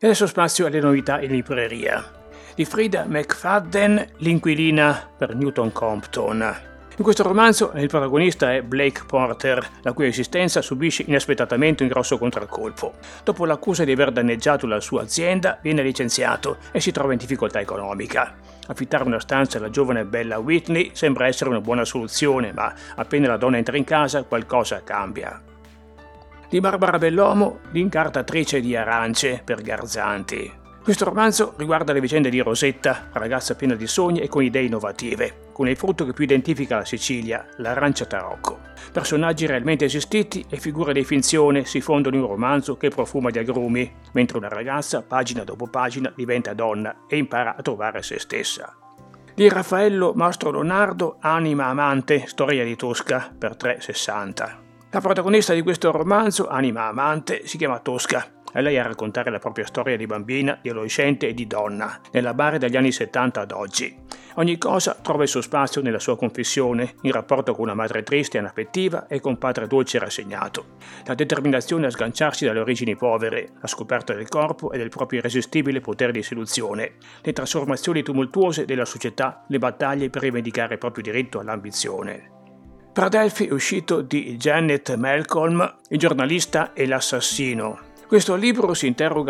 E adesso spazio alle novità in libreria. Di Frida McFadden, L'inquilina per Newton Compton. In questo romanzo il protagonista è Blake Porter, la cui esistenza subisce inaspettatamente un grosso contraccolpo. Dopo l'accusa di aver danneggiato la sua azienda, viene licenziato e si trova in difficoltà economica. Affittare una stanza alla giovane Bella Whitney sembra essere una buona soluzione, ma appena la donna entra in casa qualcosa cambia. Di Barbara Bellomo, l'incartatrice di arance per Garzanti. Questo romanzo riguarda le vicende di Rosetta, ragazza piena di sogni e con idee innovative, con il frutto che più identifica la Sicilia, l'arancia tarocco. Personaggi realmente esistiti e figure di finzione si fondono in un romanzo che profuma di agrumi, mentre una ragazza, pagina dopo pagina, diventa donna e impara a trovare se stessa. Di Raffaello Mastro Leonardo, Anima amante, storia di Tosca per 3,60. La protagonista di questo romanzo, Anima amante, si chiama Tosca. È lei a raccontare la propria storia di bambina, di adolescente e di donna, nella Bari dagli anni 70 ad oggi. Ogni cosa trova il suo spazio nella sua confessione, in rapporto con una madre triste e inaffettiva e con un padre dolce e rassegnato. La determinazione a sganciarsi dalle origini povere, la scoperta del corpo e del proprio irresistibile potere di seduzione, le trasformazioni tumultuose della società, le battaglie per rivendicare il proprio diritto all'ambizione. Per Adelphi è uscito di Janet Malcolm, Il giornalista e l'assassino. Questo libro si interroga